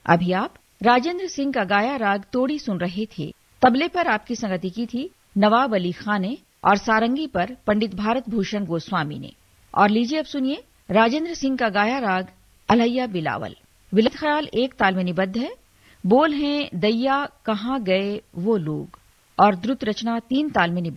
अभी आप राजेंद्र सिंह का गाया राग तोड़ी सुन रहे थे। तबले पर आपकी संगति की थी नवाब अली खां ने और सारंगी पर पंडित भारत भूषण गोस्वामी ने। और लीजिए अब सुनिए राजेंद्र सिंह का गाया राग अलैया बिलावल। विलय ख्याल एक ताल में निबद्ध है। बोल हैं दैया कहाँ गए वो लोग और द्रुत रचना 3 ताल में निबद्ध।